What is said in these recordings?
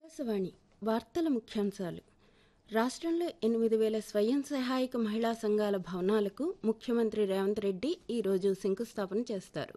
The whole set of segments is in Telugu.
ఆకాశవాణి వార్తల ముఖ్యాంశాలు. రాష్ట్రంలో 8,000 స్వయం సహాయక మహిళా సంఘాల భవనాలకు ముఖ్యమంత్రి రేవంత్ రెడ్డి ఈరోజు శంకుస్థాపన చేస్తారు.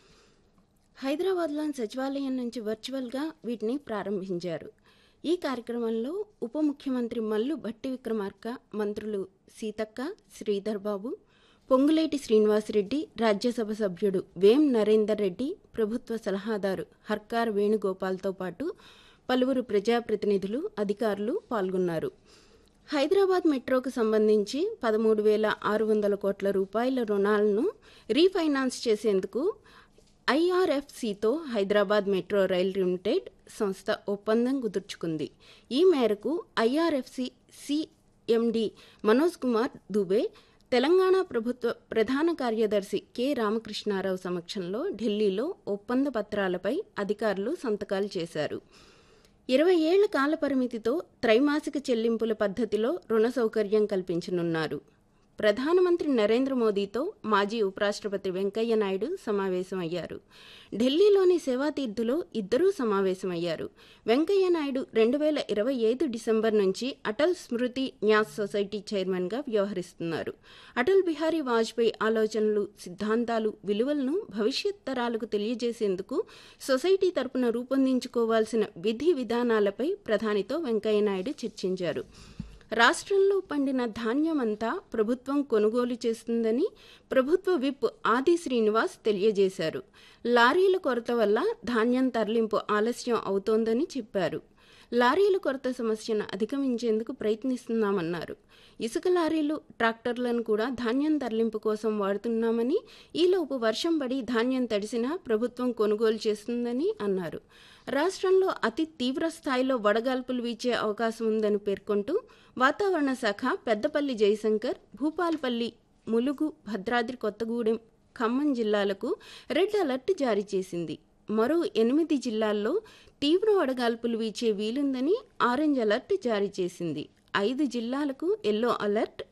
హైదరాబాద్లోని సచివాలయం నుంచి వర్చువల్గా వీటిని ప్రారంభించారు. ఈ కార్యక్రమంలో ఉప ముఖ్యమంత్రి మల్లు భట్టి విక్రమార్క, మంత్రులు సీతక్క, శ్రీధర్ బాబు, పొంగులేటి శ్రీనివాసరెడ్డి, రాజ్యసభ సభ్యుడు వేం నరేందర్ రెడ్డి, ప్రభుత్వ సలహాదారు హర్కార్ వేణుగోపాల్తో పాటు పలువురు ప్రజాప్రతినిధులు, అధికారులు పాల్గొన్నారు. హైదరాబాద్ మెట్రోకు సంబంధించి 13,600 కోట్ల రూపాయల రుణాలను రీఫైనాన్స్ చేసేందుకు ఐఆర్ఎఫ్సితో హైదరాబాద్ మెట్రో రైల్ లిమిటెడ్ సంస్థ ఒప్పందం కుదుర్చుకుంది. ఈ మేరకు ఐఆర్ఎఫ్సి సిఎండి మనోజ్ కుమార్ దుబే, తెలంగాణ ప్రభుత్వ ప్రధాన కార్యదర్శి కె రామకృష్ణారావు సమక్షంలో ఢిల్లీలో ఒప్పంద పత్రాలపై అధికారులు సంతకాలు చేశారు. 20 ఏళ్ల కాల పరిమితితో త్రైమాసిక చెల్లింపుల పద్ధతిలో రుణ సౌకర్యం కల్పించనున్నారు. ప్రధానమంత్రి నరేంద్ర మోదీతో మాజీ ఉపరాష్ట్రపతి వెంకయ్య నాయుడు సమావేశమయ్యారు. ఢిల్లీలోని సేవాతీర్థులో ఇద్దరూ సమావేశమయ్యారు. వెంకయ్య నాయుడు 2025 డిసెంబర్ నుంచి అటల్ స్మృతి న్యాస్ సొసైటీ చైర్మన్గా వ్యవహరిస్తున్నారు. అటల్ బిహారీ వాజ్పేయి ఆలోచనలు, సిద్ధాంతాలు, విలువలను భవిష్యత్ తరాలకు తెలియజేసేందుకు సొసైటీ తరపున రూపొందించుకోవాల్సిన విధి విధానాలపై ప్రధానితో వెంకయ్య నాయుడు చర్చించారు. రాష్ట్రంలో పండిన ధాన్యమంతా ప్రభుత్వం కొనుగోలు చేస్తుందని ప్రభుత్వ విప్ ఆది శ్రీనివాస్ తెలియజేశారు. లారీల కొరత వల్ల ధాన్యం తరలింపు ఆలస్యం అవుతోందని చెప్పారు. లారీల కొరత సమస్యను అధిగమించేందుకు ప్రయత్నిస్తున్నామన్నారు. ఇసుక లారీలు, ట్రాక్టర్లను కూడా ధాన్యం తరలింపు కోసం వాడుతున్నామని, ఈలోపు వర్షం పడి ధాన్యం తడిసినా ప్రభుత్వం కొనుగోలు చేస్తుందని అన్నారు. రాష్ట్రంలో అతి తీవ్ర స్థాయిలో వడగాల్పులు వీచే అవకాశం ఉందని పేర్కొంటూ వాతావరణ శాఖ పెద్దపల్లి జయశంకర్, భూపాల్పల్లి, ములుగు, భద్రాద్రి కొత్తగూడెం, ఖమ్మం జిల్లాలకు రెడ్ అలర్ట్ జారీ చేసింది. మరో 8 జిల్లాల్లో తీవ్ర వడగాల్పులు వీచే వీలుందని ఆరెంజ్ అలర్ట్ జారీ చేసింది. 5 జిల్లాలకు ఎల్లో అలర్ట్